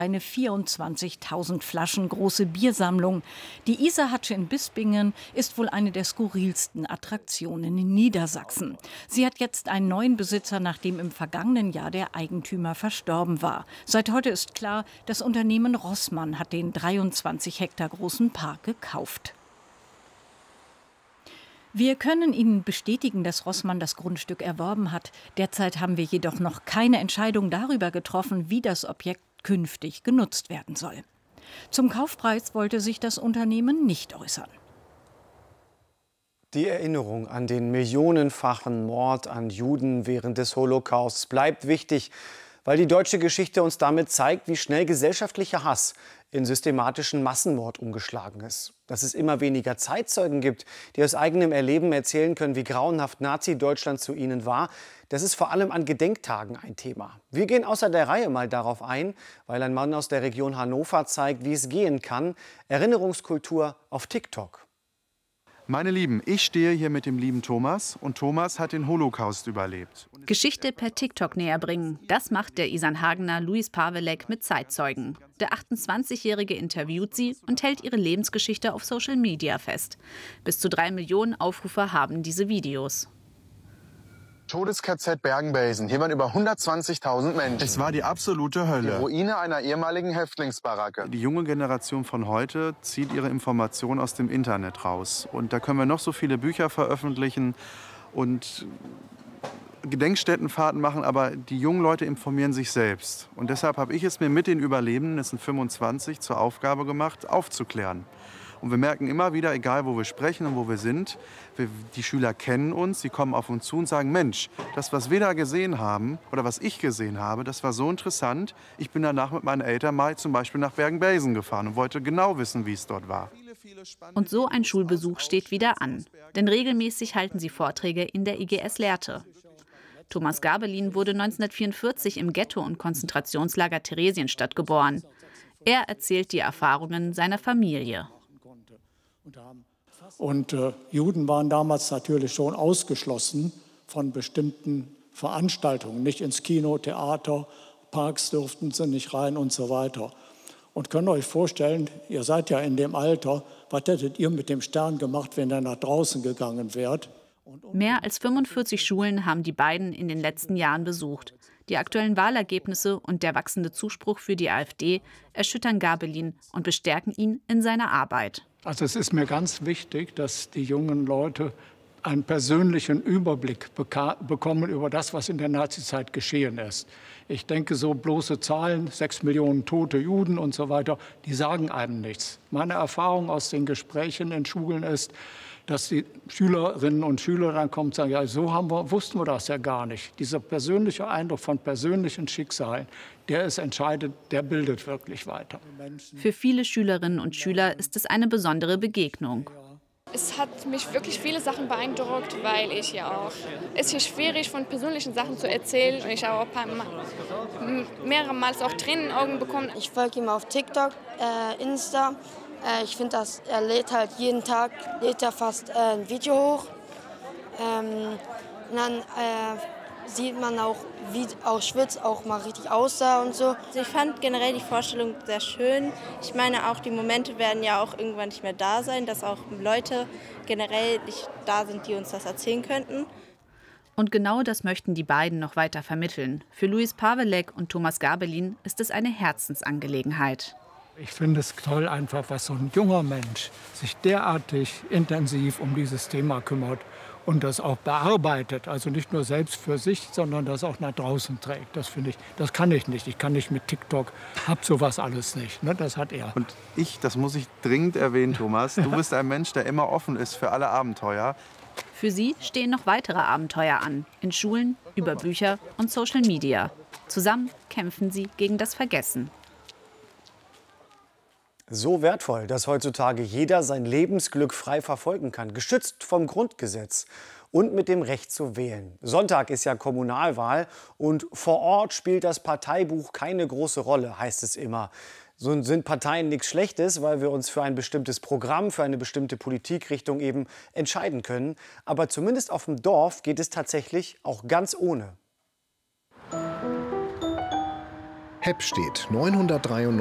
Eine 24.000 Flaschen große Biersammlung. Die Iserhatsche in Bispingen ist wohl eine der skurrilsten Attraktionen in Niedersachsen. Sie hat jetzt einen neuen Besitzer, nachdem im vergangenen Jahr der Eigentümer verstorben war. Seit heute ist klar, das Unternehmen Rossmann hat den 23 Hektar großen Park gekauft. Wir können Ihnen bestätigen, dass Rossmann das Grundstück erworben hat. Derzeit haben wir jedoch noch keine Entscheidung darüber getroffen, wie das Objekt künftig genutzt werden soll. Zum Kaufpreis wollte sich das Unternehmen nicht äußern. Die Erinnerung an den millionenfachen Mord an Juden während des Holocausts bleibt wichtig, weil die deutsche Geschichte uns damit zeigt, wie schnell gesellschaftlicher Hass in systematischen Massenmord umgeschlagen ist. Dass es immer weniger Zeitzeugen gibt, die aus eigenem Erleben erzählen können, wie grauenhaft Nazi-Deutschland zu ihnen war, das ist vor allem an Gedenktagen ein Thema. Wir gehen außer der Reihe mal darauf ein, weil ein Mann aus der Region Hannover zeigt, wie es gehen kann. Erinnerungskultur auf TikTok. Meine Lieben, ich stehe hier mit dem lieben Thomas und Thomas hat den Holocaust überlebt. Geschichte per TikTok näher bringen, das macht der Isernhagener Luis Pavelek mit Zeitzeugen. Der 28-Jährige interviewt sie und hält ihre Lebensgeschichte auf Social Media fest. Bis zu 3 Millionen Aufrufe haben diese Videos. Todes-KZ Bergen-Belsen. Hier waren über 120.000 Menschen. Es war die absolute Hölle. Die Ruine einer ehemaligen Häftlingsbaracke. Die junge Generation von heute zieht ihre Informationen aus dem Internet raus. Und da können wir noch so viele Bücher veröffentlichen und Gedenkstättenfahrten machen, aber die jungen Leute informieren sich selbst. Und deshalb habe ich es mir mit den Überlebenden, es sind 25, zur Aufgabe gemacht, aufzuklären. Und wir merken immer wieder, egal wo wir sprechen und wo wir sind, die Schüler kennen uns, sie kommen auf uns zu und sagen, Mensch, das, was wir da gesehen haben oder was ich gesehen habe, das war so interessant. Ich bin danach mit meinen Eltern mal zum Beispiel nach Bergen-Belsen gefahren und wollte genau wissen, wie es dort war. Und so ein Schulbesuch steht wieder an. Denn regelmäßig halten sie Vorträge in der IGS Lehrte. Thomas Gabelin wurde 1944 im Ghetto- und Konzentrationslager Theresienstadt geboren. Er erzählt die Erfahrungen seiner Familie. Und Juden waren damals natürlich schon ausgeschlossen von bestimmten Veranstaltungen. Nicht ins Kino, Theater, Parks durften sie nicht rein und so weiter. Und könnt ihr euch vorstellen, ihr seid ja in dem Alter, was hättet ihr mit dem Stern gemacht, wenn er nach draußen gegangen wärt? Mehr als 45 Schulen haben die beiden in den letzten Jahren besucht. Die aktuellen Wahlergebnisse und der wachsende Zuspruch für die AfD erschüttern Gabelin und bestärken ihn in seiner Arbeit. Also es ist mir ganz wichtig, dass die jungen Leute einen persönlichen Überblick bekommen über das, was in der Nazizeit geschehen ist. Ich denke, so bloße Zahlen, 6 Millionen tote Juden und so weiter, die sagen einem nichts. Meine Erfahrung aus den Gesprächen in Schulen ist, dass die Schülerinnen und Schüler dann kommen und sagen, ja, so wussten wir das ja gar nicht. Dieser persönliche Eindruck von persönlichen Schicksalen, der ist entscheidend, der bildet wirklich weiter. Für viele Schülerinnen und Schüler ist es eine besondere Begegnung. Es hat mich wirklich viele Sachen beeindruckt, weil ich ja auch, es ist schwierig von persönlichen Sachen zu erzählen und ich habe auch mehrere Mal auch Tränen in den Augen bekommen. Ich folge ihm auf TikTok, Insta. Ich finde, er lädt halt jeden Tag fast ein Video hoch. Und dann sieht man auch, wie Auschwitz auch mal richtig aussah und so. Also ich fand generell die Vorstellung sehr schön. Ich meine auch, die Momente werden ja auch irgendwann nicht mehr da sein, dass auch Leute generell nicht da sind, die uns das erzählen könnten. Und genau das möchten die beiden noch weiter vermitteln. Für Luis Pavelek und Thomas Gabelin ist es eine Herzensangelegenheit. Ich finde es toll einfach, was so ein junger Mensch sich derartig intensiv um dieses Thema kümmert und das auch bearbeitet. Also nicht nur selbst für sich, sondern das auch nach draußen trägt. Das finde ich, das kann ich nicht. Ich kann nicht mit TikTok, hab sowas alles nicht. Ne? Das hat er. Und das muss ich dringend erwähnen, Thomas, du bist ein Mensch, der immer offen ist für alle Abenteuer. Für sie stehen noch weitere Abenteuer an. In Schulen, über Bücher und Social Media. Zusammen kämpfen sie gegen das Vergessen. So wertvoll, dass heutzutage jeder sein Lebensglück frei verfolgen kann, geschützt vom Grundgesetz und mit dem Recht zu wählen. Sonntag ist ja Kommunalwahl und vor Ort spielt das Parteibuch keine große Rolle, heißt es immer. So sind Parteien nichts Schlechtes, weil wir uns für ein bestimmtes Programm, für eine bestimmte Politikrichtung eben entscheiden können. Aber zumindest auf dem Dorf geht es tatsächlich auch ganz ohne. Heppstedt 993